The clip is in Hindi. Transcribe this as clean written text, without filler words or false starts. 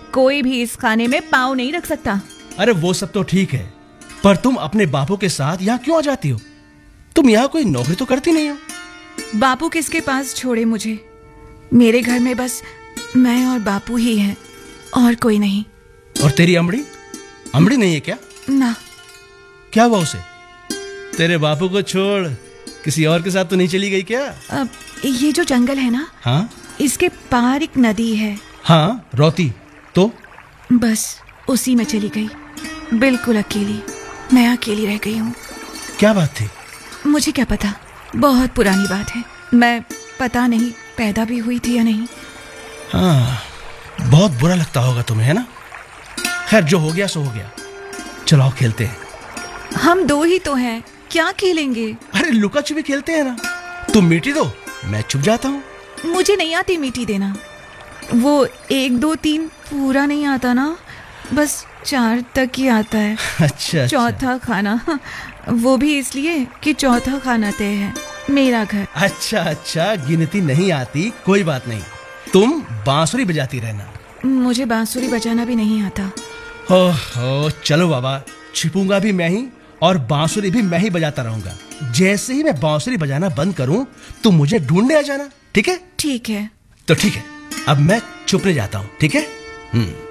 कोई भी इस खाने में पाँव नहीं रख सकता। अरे वो सब तो ठीक है, पर तुम अपने बापू के साथ यहाँ क्यों आ जाती हो? तुम यहाँ कोई नौकरी तो करती नहीं हो। बापू किसके पास छोड़े मुझे? मेरे घर में बस मैं और बापू ही हैं, और कोई नहीं। और तेरी अमड़ी नहीं है क्या? ना। क्या हुआ उसे? तेरे बापू को छोड़ किसी और के साथ तो नहीं चली गई क्या? ये जो जंगल है ना, हाँ, इसके पार एक नदी है। हाँ, रोती। तो बस उसी में चली गई, बिल्कुल अकेली। मैं अकेली रह गई हूँ। क्या बात थी? मुझे क्या पता, बहुत पुरानी बात है। मैं पता नहीं पैदा भी हुई थी या नहीं। हाँ, बहुत बुरा लगता होगा तुम्हें, है ना? खैर, जो हो गया सो हो गया। चलो आओ खेलते हैं। हम दो ही तो हैं, क्या खेलेंगे? अरे लुका छुपी खेलते हैं ना। तुम मीठी दो, मैं छुप जाता हूँ। मुझे नहीं आती मीठी देना। वो 1 2 3 पूरा नहीं आता ना, बस 4 तक ही आता है। अच्छा। चौथा खाना, वो भी इसलिए कि चौथा खाना तय है मेरा घर। अच्छा, गिनती नहीं आती, कोई बात नहीं। तुम बांसुरी बजाती रहना। मुझे बांसुरी बजाना भी नहीं आता। ओह, चलो बाबा, छिपूंगा भी मैं ही और बांसुरी भी मैं ही बजाता रहूंगा। जैसे ही मैं बांसुरी बजाना बंद करूं, तुम मुझे ढूंढने आ जाना, ठीक है? ठीक है। तो ठीक है, अब मैं छुपने जाता हूं, ठीक है?